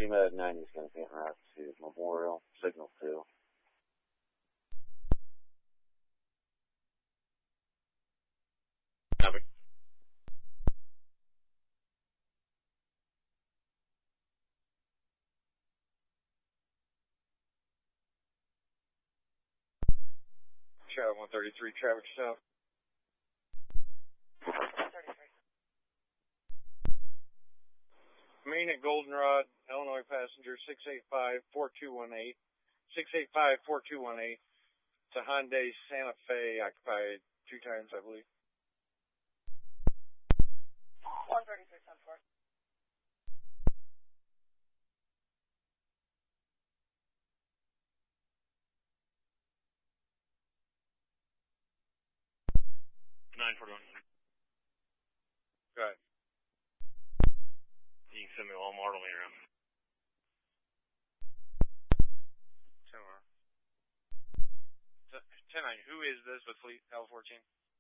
CMOD 90 is going to be en route to Memorial, signal 2. Copy. Shadow 133, traffic south. 133. Main at Goldenrod, Illinois passenger 685-4218. 685-4218. It's a Hyundai Santa Fe, occupied 2 times, I believe. 133, 10-4. Go ahead. You can send me all Marley around. 10-9. Who is this with Fleet L14?